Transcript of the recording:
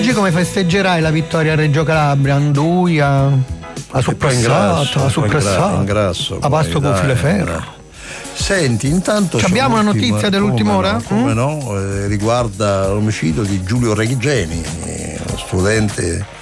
Oggi come festeggerai la vittoria a Reggio Calabria? Anduia, a suppressata, in grasso, a pasto con Fileferro. Senti, intanto abbiamo una notizia dell'ultima ora? Come no? Riguarda l'omicidio di Giulio Regeni, uno studente